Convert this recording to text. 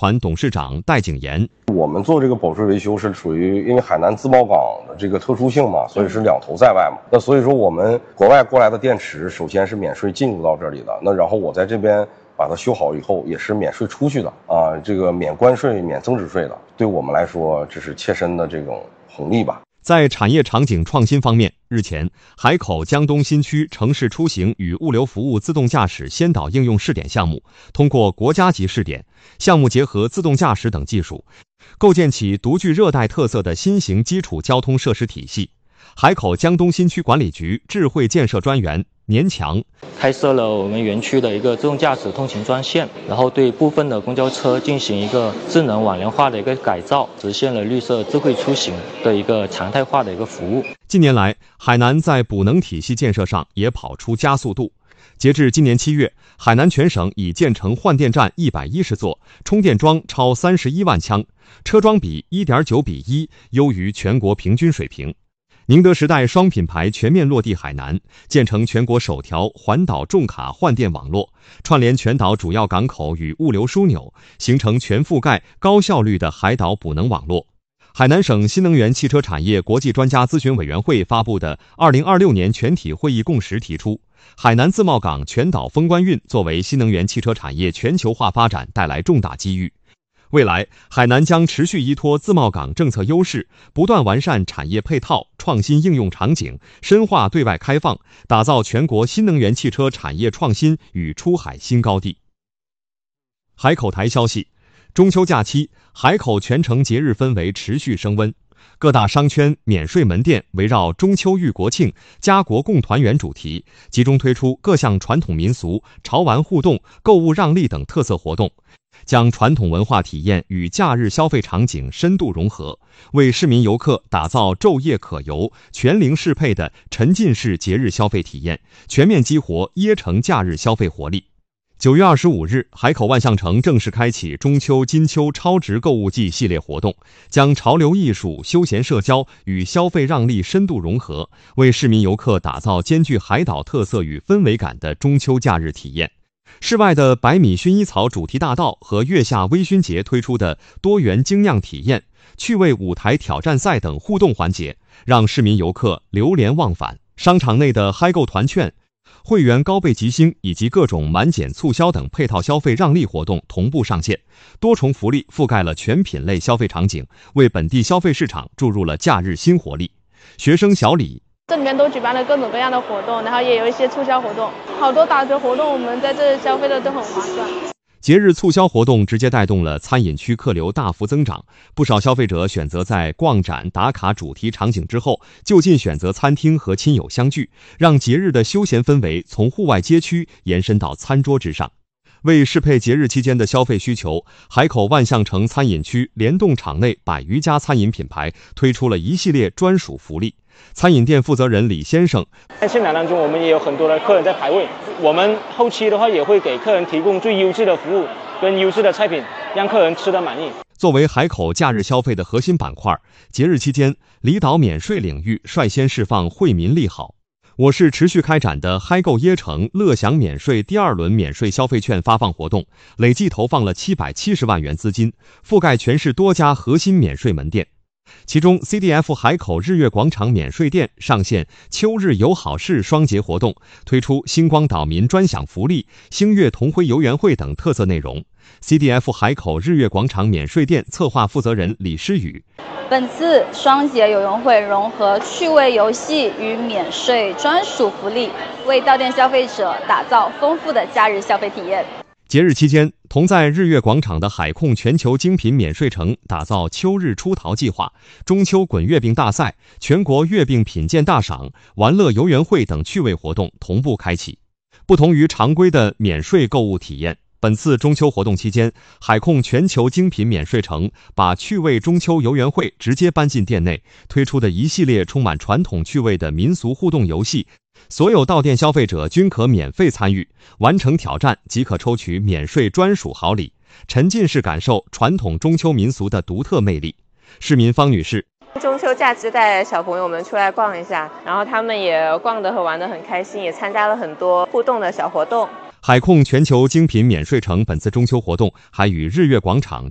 团董事长戴景言： 我们做这个保税维修是属于因为海南自贸港的这个特殊性嘛，所以是两头在外嘛。那所以说我们国外过来的电池，首先是免税进入到这里的，那然后我在这边把它修好以后，也是免税出去的啊，这个免关税、免增值税的，对我们来说这是切身的这种红利吧。 在产业场景创新方面，日前，海口江东新区城市出行与物流服务自动驾驶先导应用试点项目通过国家级试点，项目结合自动驾驶等技术，构建起独具热带特色的新型基础交通设施体系。海口江东新区管理局智慧建设专员年强开设了我们园区的一个自动驾驶通勤专线，然后对部分的公交车进行一个智能网联化的一个改造，实现了绿色智慧出行的一个常态化的一个服务。 近年来，海南在补能体系建设上也跑出加速度。截至今年7月，海南全省已建成换电站110座，充电桩超31万枪，车桩比1.9:1，优于全国平均水平。宁德时代双品牌全面落地海南，建成全国首条环岛重卡换电网络，串联全岛主要港口与物流枢纽，形成全覆盖、高效率的海岛补能网络。海南省新能源汽车产业国际专家咨询委员会发布的2026年全体会议共识提出，海南自贸港全岛封关运作为新能源汽车产业全球化发展带来重大机遇。未来，海南将持续依托自贸港政策优势，不断完善产业配套、创新应用场景，深化对外开放，打造全国新能源汽车产业创新与出海新高地。海口台消息，中秋假期，海口全城节日氛围持续升温，各大商圈、免税门店围绕中秋遇国庆、家国共团圆主题，集中推出各项传统民俗、潮玩互动、购物让利等特色活动，将传统文化体验与假日消费场景深度融合，为市民游客打造昼夜可游、全零适配的沉浸式节日消费体验，全面激活椰城假日消费活力。9月25日，海口万象城正式开启中秋金秋超值购物季系列活动，将潮流艺术、休闲社交与消费让利深度融合，为市民游客打造兼具海岛特色与氛围感的中秋假日体验。室外的百米薰衣草主题大道和月下微醺节推出的多元精酿体验、趣味舞台挑战赛等互动环节，让市民游客流连忘返。商场内的嗨购团券、会员高倍吉星以及各种满减促销等配套消费让利活动同步上线，多重福利覆盖了全品类消费场景，为本地消费市场注入了假日新活力。学生小李， 这里面都举办了各种各样的活动，然后也有一些促销活动，好多打折活动，我们在这里消费的都很划算。 节日促销活动直接带动了餐饮区客流大幅增长，不少消费者选择在逛展打卡主题场景之后，就近选择餐厅和亲友相聚，让节日的休闲氛围从户外街区延伸到餐桌之上。为适配节日期间的消费需求，海口万象城餐饮区联动场内100余家餐饮品牌推出了一系列专属福利。餐饮店负责人李先生， 在现场当中，我们也有很多的客人在排位，我们后期的话也会给客人提供最优质的服务跟优质的菜品，让客人吃得满意。 作为海口假日消费的核心板块，节日期间离岛免税领域率先释放惠民利好。我市持续开展的嗨购椰城乐享免税第2轮免税消费券发放活动，累计投放了770万元资金，覆盖全市多家核心免税门店。其中 CDF 海口日月广场免税店上线秋日友好市双节活动，推出星光岛民专享福利、星月同辉游园会等特色内容。CDF 海口日月广场免税店策划负责人李诗雨， 本次双节游园会融合趣味游戏与免税专属福利，为到店消费者打造丰富的假日消费体验。 节日期间，同在日月广场的海控全球精品免税城打造秋日出淘计划、中秋滚月饼大赛、全国月饼品鉴大赏、玩乐游园会等趣味活动同步开启。不同于常规的免税购物体验，本次中秋活动期间，海控全球精品免税城把趣味中秋游园会直接搬进店内，推出的一系列充满传统趣味的民俗互动游戏，所有到店消费者均可免费参与，完成挑战即可抽取免税专属好礼，沉浸式感受传统中秋民俗的独特魅力。市民方女士， 中秋假期带小朋友们出来逛一下，然后他们也逛得和玩得很开心，也参加了很多互动的小活动。 海控全球精品免税城本次中秋活动还与日月广场